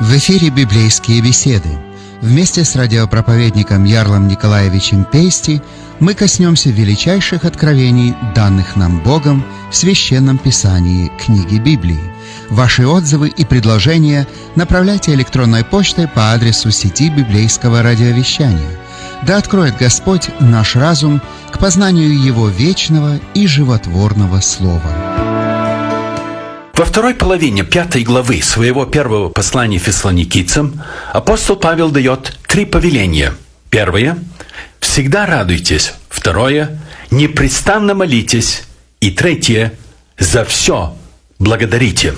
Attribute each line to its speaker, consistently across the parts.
Speaker 1: В эфире «Библейские беседы». Вместе с радиопроповедником Ярлом Николаевичем Пейсти мы коснемся величайших откровений, данных нам Богом в Священном Писании книги Библии. Ваши отзывы и предложения направляйте электронной почтой по адресу сети библейского радиовещания. Да откроет Господь наш разум к познанию Его вечного и животворного Слова.
Speaker 2: Во второй половине 5 главы своего первого послания фессалоникийцам апостол Павел дает 3 повеления. Первое – всегда радуйтесь. Второе – непрестанно молитесь. И третье – за все благодарите.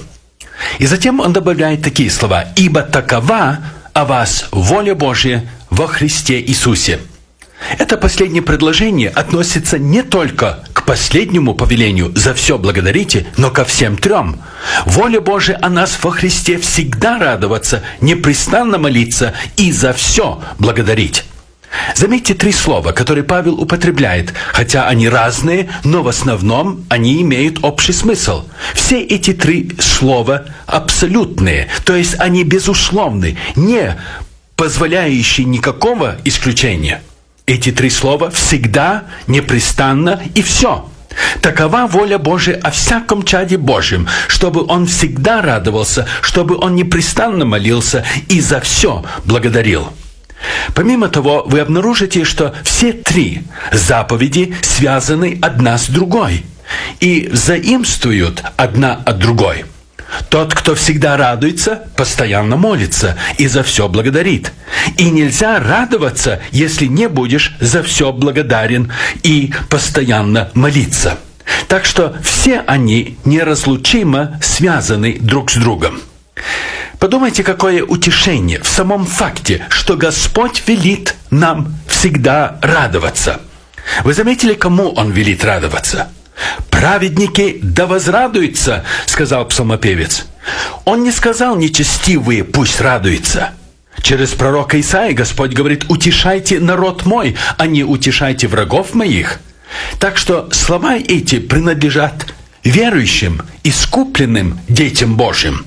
Speaker 2: И затем он добавляет такие слова: «Ибо такова о вас воля Божия во Христе Иисусе». Это последнее предложение относится не только к последнему повелению «за все благодарите», но ко всем 3. Воля Божия о нас во Христе всегда радоваться, непрестанно молиться и за все благодарить. Заметьте 3 слова, которые Павел употребляет, хотя они разные, но в основном они имеют общий смысл. Все эти 3 слова абсолютные, то есть они безусловны, не позволяющие никакого исключения. Эти 3 слова всегда, непрестанно и все. Такова воля Божия о всяком чаде Божьем, чтобы он всегда радовался, чтобы он непрестанно молился и за все благодарил. Помимо того, вы обнаружите, что все 3 заповеди связаны одна с другой и заимствуют одна от другой. Тот, кто всегда радуется, постоянно молится и за все благодарит. И нельзя радоваться, если не будешь за все благодарен и постоянно молиться. Так что все они неразлучимо связаны друг с другом. Подумайте, какое утешение в самом факте, что Господь велит нам всегда радоваться. Вы заметили, кому Он велит радоваться? «Праведники да возрадуются», — сказал псалмопевец. Он не сказал «нечестивые пусть радуются». Через пророка Исаии Господь говорит: «Утешайте народ мой, а не утешайте врагов моих». Так что слова эти принадлежат верующим, искупленным детям Божьим.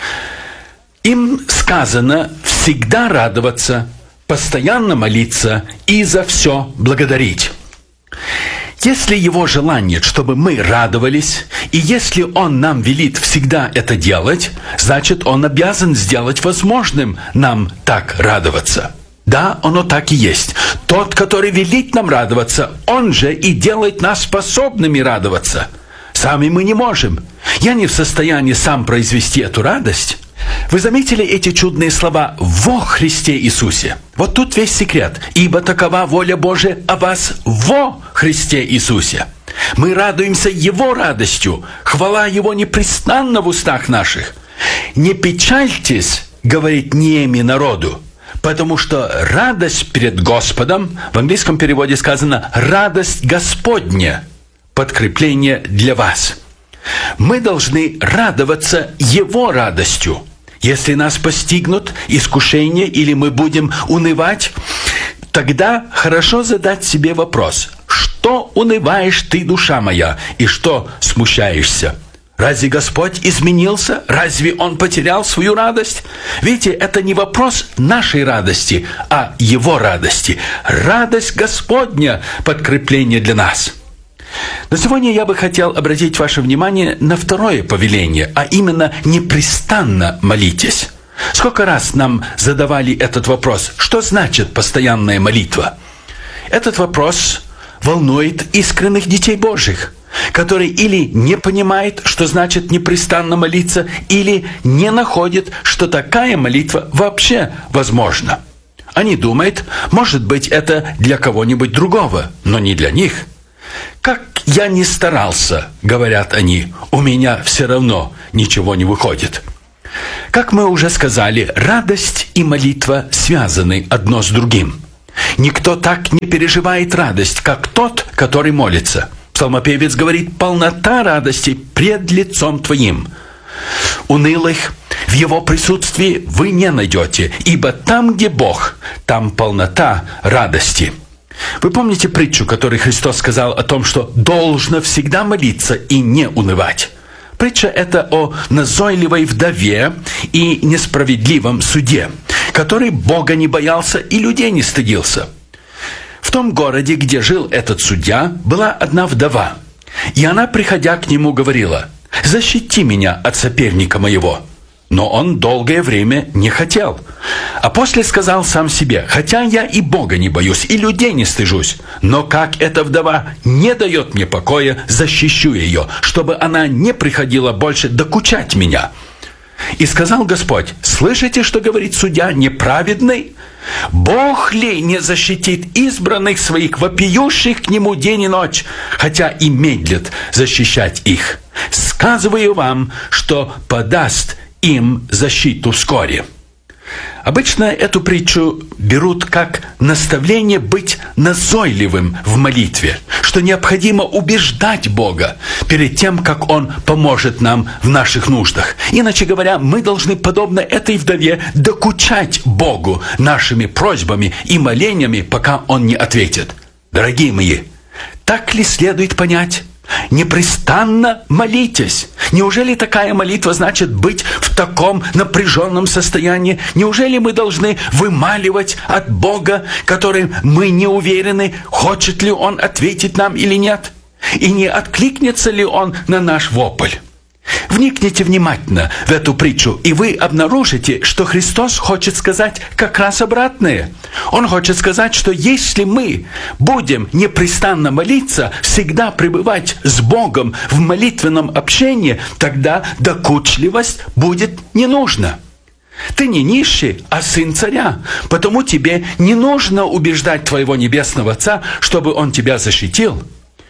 Speaker 2: Им сказано всегда радоваться, постоянно молиться и за все благодарить. Если Его желание, чтобы мы радовались, и если Он нам велит всегда это делать, значит, Он обязан сделать возможным нам так радоваться. Да, оно так и есть. Тот, который велит нам радоваться, Он же и делает нас способными радоваться. Сами мы не можем. Я не в состоянии сам произвести эту радость. Вы заметили эти чудные слова «во Христе Иисусе»? Вот тут весь секрет. «Ибо такова воля Божия о вас во Христе Иисусе». Мы радуемся Его радостью. Хвала Его непрестанно в устах наших. «Не печальтесь, — говорит Неемия народу, — потому что радость перед Господом», в английском переводе сказано «радость Господня», подкрепление для вас. Мы должны радоваться Его радостью. Если нас постигнут искушения или мы будем унывать, тогда хорошо задать себе вопрос: что унываешь ты, душа моя, и что смущаешься? Разве Господь изменился? Разве Он потерял свою радость? Видите, это не вопрос нашей радости, а Его радости. Радость Господня – подкрепление для нас. Но сегодня я бы хотел обратить ваше внимание на 2 повеление, а именно «непрестанно молитесь». Сколько раз нам задавали этот вопрос: что значит постоянная молитва? Этот вопрос волнует искренних детей Божьих, которые или не понимают, что значит непрестанно молиться, или не находят, что такая молитва вообще возможна. Они думают, может быть, это для кого-нибудь другого, но не для них. «Как я ни старался, — говорят они, — у меня все равно ничего не выходит». Как мы уже сказали, радость и молитва связаны одно с другим. Никто так не переживает радость, как тот, который молится. Псалмопевец говорит: «Полнота радости пред лицом Твоим». Унылых в Его присутствии вы не найдете, ибо там, где Бог, там полнота радости. Вы помните притчу, которую Христос сказал о том, что должно всегда молиться и не унывать? Притча эта о назойливой вдове и несправедливом суде, который Бога не боялся и людей не стыдился. В том городе, где жил этот судья, была одна вдова, и она, приходя к нему, говорила: «Защити меня от соперника моего». Но он долгое время не хотел. А после сказал сам себе: «Хотя я и Бога не боюсь, и людей не стыжусь, но как эта вдова не дает мне покоя, защищу ее, чтобы она не приходила больше докучать меня». И сказал Господь: «Слышите, что говорит судья неправедный? Бог ли не защитит избранных своих, вопиющих к Нему день и ночь, хотя и медлит защищать их? Сказываю вам, что подаст им защиту вскоре». Обычно эту притчу берут как наставление быть назойливым в молитве, что необходимо убеждать Бога перед тем, как Он поможет нам в наших нуждах. Иначе говоря, мы должны, подобно этой вдове, докучать Богу нашими просьбами и молениями, пока Он не ответит. Дорогие мои, так ли следует понять? Непрестанно молитесь. Неужели такая молитва значит быть в таком напряженном состоянии? Неужели мы должны вымаливать от Бога, который мы не уверены, хочет ли Он ответить нам или нет? И не откликнется ли Он на наш вопль? Вникните внимательно в эту притчу, и вы обнаружите, что Христос хочет сказать как раз обратное. Он хочет сказать, что если мы будем непрестанно молиться, всегда пребывать с Богом в молитвенном общении, тогда докучливость будет не нужна. Ты не нищий, а сын царя, потому тебе не нужно убеждать твоего небесного Отца, чтобы Он тебя защитил.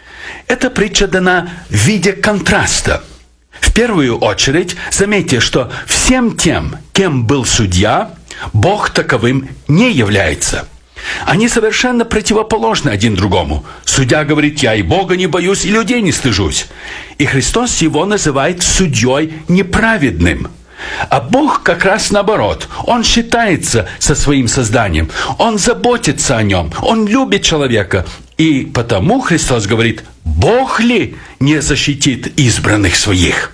Speaker 2: Эта притча дана в виде контраста. В первую очередь, заметьте, что всем тем, кем был судья, Бог таковым не является. Они совершенно противоположны один другому. Судья говорит: «Я и Бога не боюсь, и людей не стыжусь». И Христос его называет судьей неправедным. А Бог как раз наоборот. Он считается со своим созданием. Он заботится о нем. Он любит человека. И потому Христос говорит: «Бог ли не защитит избранных своих?»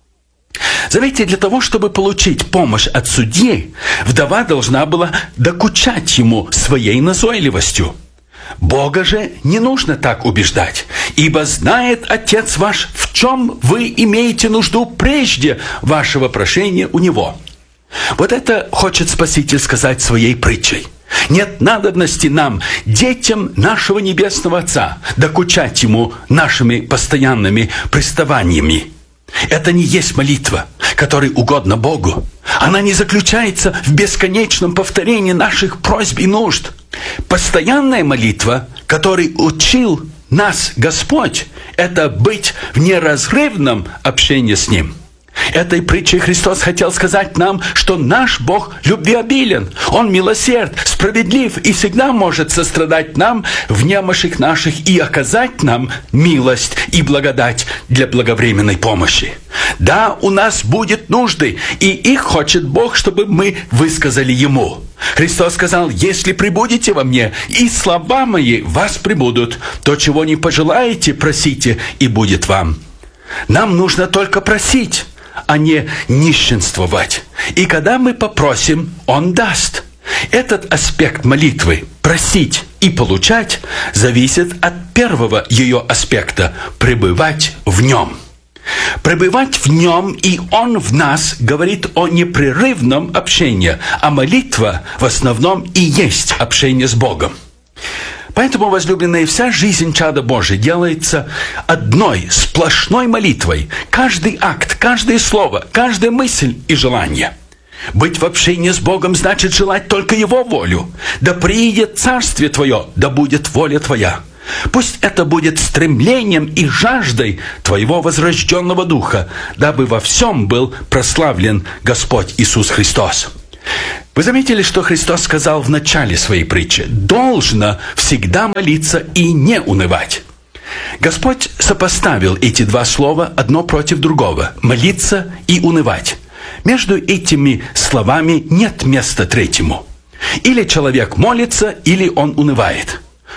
Speaker 2: Заметьте, для того, чтобы получить помощь от судьи, вдова должна была докучать ему своей назойливостью. Бога же не нужно так убеждать, ибо знает Отец ваш, в чем вы имеете нужду прежде вашего прошения у Него. Вот это хочет Спаситель сказать своей притчей. Нет надобности нам, детям нашего Небесного Отца, докучать Ему нашими постоянными приставаниями. Это не есть молитва, которой угодно Богу. Она не заключается в бесконечном повторении наших просьб и нужд. Постоянная молитва, которой учил нас Господь, это быть в неразрывном общении с Ним. Этой притчей Христос хотел сказать нам, что наш Бог любвеобилен, Он милосерд, справедлив и всегда может сострадать нам в немощах наших и оказать нам милость и благодать для благовременной помощи. Да, у нас будет нужды, и их хочет Бог, чтобы мы высказали Ему. Христос сказал: «Если пребудете во мне, и слова мои в вас пребудут, то чего не пожелаете, просите, и будет вам». Нам нужно только просить, а не нищенствовать. И когда мы попросим, Он даст. Этот аспект молитвы, просить и получать, зависит от первого ее аспекта – пребывать в Нем. Пребывать в Нем и Он в нас говорит о непрерывном общении, а молитва в основном и есть общение с Богом. Поэтому, возлюбленные, вся жизнь чада Божия делается одной сплошной молитвой. Каждый акт, каждое слово, каждая мысль и желание. Быть в общении с Богом значит желать только Его волю. «Да приидет Царствие Твое, да будет воля Твоя». Пусть это будет стремлением и жаждой Твоего возрожденного Духа, дабы во всем был прославлен Господь Иисус Христос. Вы заметили, что Христос сказал в начале своей притчи: «Должно всегда молиться и не унывать». Господь сопоставил эти два слова одно против другого – молиться и унывать. Между этими словами нет места третьему. Или человек молится, или он унывает.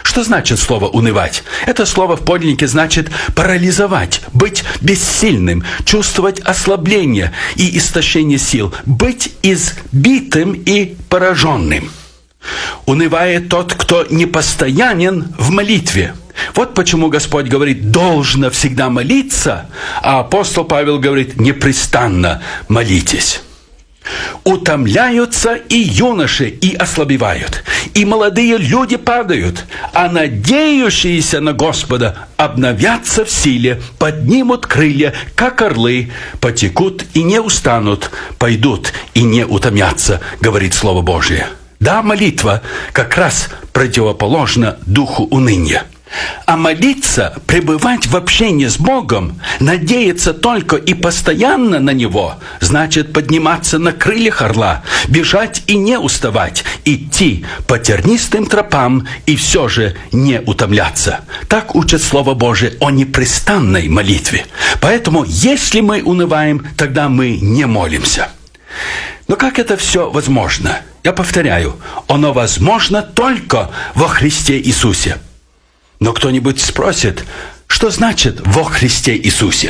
Speaker 2: Что значит слово «унывать»? Это слово в подлиннике значит парализовать, быть бессильным, чувствовать ослабление и истощение сил, быть избитым и пораженным. Унывает тот, кто непостоянен в молитве. Вот почему Господь говорит: должно всегда молиться, а апостол Павел говорит: непрестанно молитесь. Утомляются и юноши, и ослабевают, и молодые люди падают, а надеющиеся на Господа обновятся в силе, поднимут крылья, как орлы, потекут и не устанут, пойдут и не утомятся, говорит Слово Божие. Да, молитва как раз противоположна духу уныния. А молиться, пребывать в общении с Богом, надеяться только и постоянно на Него, значит подниматься на крыльях орла, бежать и не уставать, идти по тернистым тропам и все же не утомляться. Так учит Слово Божие о непрестанной молитве. Поэтому, если мы унываем, тогда мы не молимся. Но как это все возможно? Я повторяю, оно возможно только во Христе Иисусе. Но кто-нибудь спросит, что значит «во Христе Иисусе»?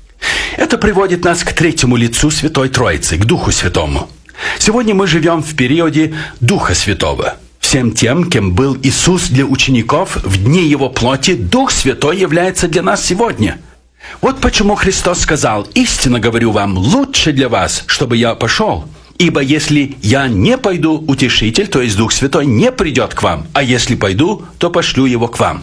Speaker 2: Это приводит нас к третьему лицу Святой Троицы, к Духу Святому. Сегодня мы живем в периоде Духа Святого. Всем тем, кем был Иисус для учеников в дни Его плоти, Дух Святой является для нас сегодня. Вот почему Христос сказал: «Истинно говорю вам, лучше для вас, чтобы я пошел. Ибо если я не пойду, Утешитель, то есть Дух Святой, не придет к вам, а если пойду, то пошлю его к вам».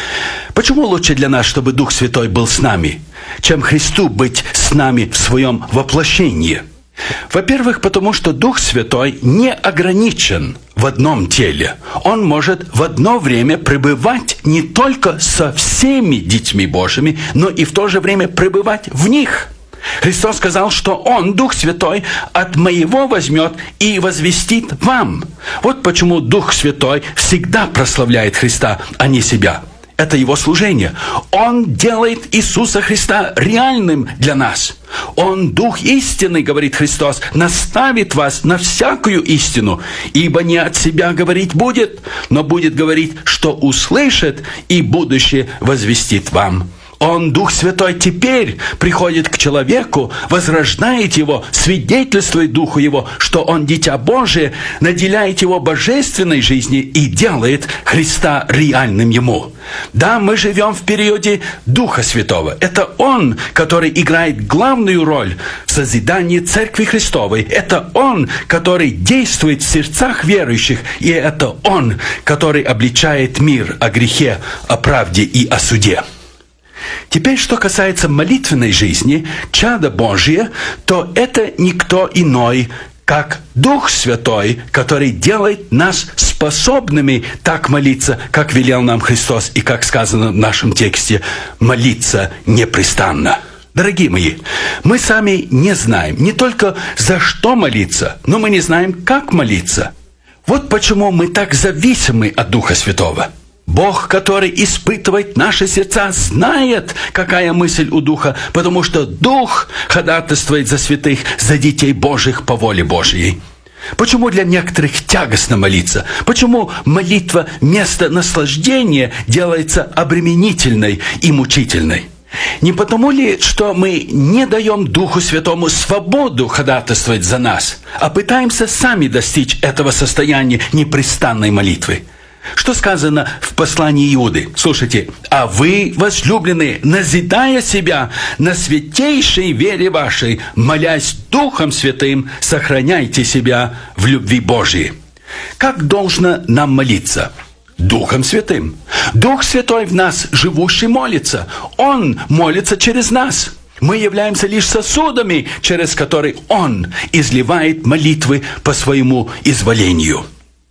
Speaker 2: Почему лучше для нас, чтобы Дух Святой был с нами, чем Христу быть с нами в своем воплощении? Во-первых, потому что Дух Святой не ограничен в одном теле. Он может в одно время пребывать не только со всеми детьми Божьими, но и в то же время пребывать в них. Христос сказал, что Он, Дух Святой, от Моего возьмет и возвестит вам. Вот почему Дух Святой всегда прославляет Христа, а не себя. Это Его служение. Он делает Иисуса Христа реальным для нас. Он, Дух истины, говорит Христос, наставит вас на всякую истину, ибо не от себя говорить будет, но будет говорить, что услышит, и будущее возвестит вам. Он, Дух Святой, теперь приходит к человеку, возрождает его, свидетельствует Духу его, что он дитя Божие, наделяет его божественной жизнью и делает Христа реальным ему. Да, мы живем в периоде Духа Святого. Это Он, который играет главную роль в созидании Церкви Христовой. Это Он, который действует в сердцах верующих. И это Он, который обличает мир о грехе, о правде и о суде. Теперь, что касается молитвенной жизни, чада Божье, то это никто иной, как Дух Святой, который делает нас способными так молиться, как велел нам Христос, и как сказано в нашем тексте, молиться непрестанно. Дорогие мои, мы сами не знаем не только за что молиться, но мы не знаем, как молиться. Вот почему мы так зависимы от Духа Святого. Бог, который испытывает наши сердца, знает, какая мысль у Духа, потому что Дух ходатайствует за святых, за детей Божьих по воле Божьей. Почему для некоторых тягостно молиться? Почему молитва вместо наслаждения делается обременительной и мучительной? Не потому ли, что мы не даем Духу Святому свободу ходатайствовать за нас, а пытаемся сами достичь этого состояния непрестанной молитвы? Что сказано в послании Иуды? Слушайте. «А вы, возлюбленные, назидая себя на святейшей вере вашей, молясь Духом Святым, сохраняйте себя в любви Божией». Как должно нам молиться? Духом Святым. Дух Святой в нас, живущий, молится. Он молится через нас. Мы являемся лишь сосудами, через которые Он изливает молитвы по своему изволению.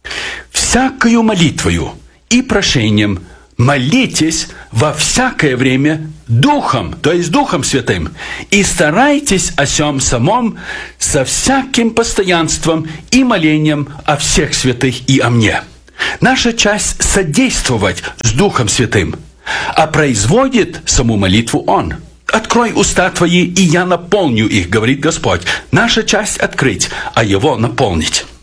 Speaker 2: «Всякою молитвою и прошением молитесь во всякое время Духом, то есть Духом Святым, и старайтесь о сем самом со всяким постоянством и молением о всех святых и о мне». Наша часть содействовать с Духом Святым, а производит саму молитву Он. «Открой уста твои, и я наполню их», говорит Господь. Наша часть открыть, а Его наполнить.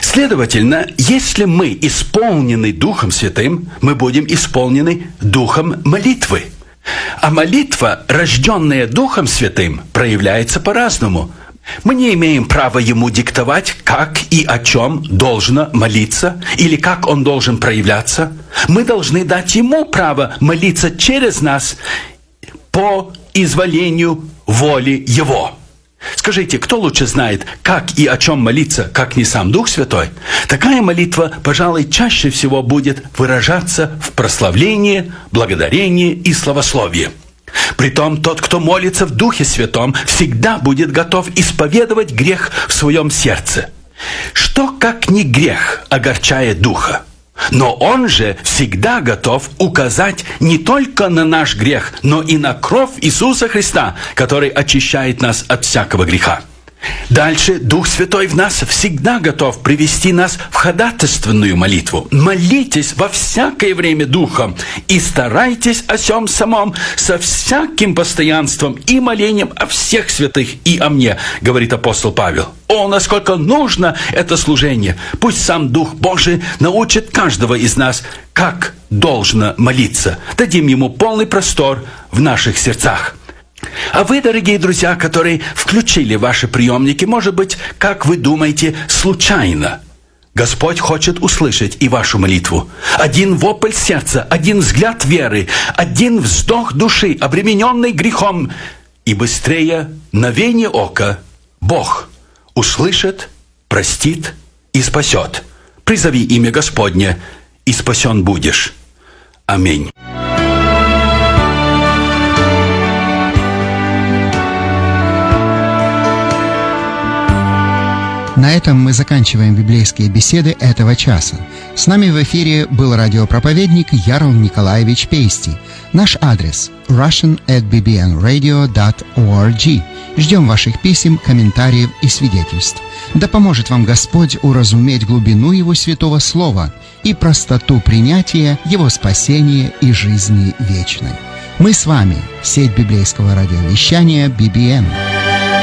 Speaker 2: Следовательно, если мы исполнены Духом Святым, мы будем исполнены Духом молитвы. А молитва, рожденная Духом Святым, проявляется по-разному. Мы не имеем права ему диктовать, как и о чем должно молиться, или как он должен проявляться. Мы должны дать ему право молиться через нас по изволению воли его. Скажите, кто лучше знает, как и о чем молиться, как не сам Дух Святой? Такая молитва, пожалуй, чаще всего будет выражаться в прославлении, благодарении и славословии. Притом, тот, кто молится в Духе Святом, всегда будет готов исповедовать грех в своем сердце. Что, как не грех, огорчает Духа? Но он же всегда готов указать не только на наш грех, но и на кровь Иисуса Христа, который очищает нас от всякого греха. Дальше Дух Святой в нас всегда готов привести нас в ходатайственную молитву. Молитесь во всякое время Духом и старайтесь о сем самом со всяким постоянством и молением о всех святых и о мне, говорит апостол Павел. О, насколько нужно это служение! Пусть сам Дух Божий научит каждого из нас, как должно молиться. Дадим ему полный простор в наших сердцах. А вы, дорогие друзья, которые включили ваши приемники, может быть, как вы думаете, случайно, Господь хочет услышать и вашу молитву. Один вопль сердца, один взгляд веры, один вздох души, обремененный грехом, и быстрее мгновение ока Бог услышит, простит и спасет. Призови имя Господне, и спасен будешь. Аминь.
Speaker 1: На этом мы заканчиваем библейские беседы этого часа. С нами в эфире был радиопроповедник Ярл Николаевич Пейсти. Наш адрес russian@bbnradio.org. Ждем ваших писем, комментариев и свидетельств. Да поможет вам Господь уразуметь глубину Его святого Слова и простоту принятия Его спасения и жизни вечной. Мы с вами, сеть библейского радиовещания BBN.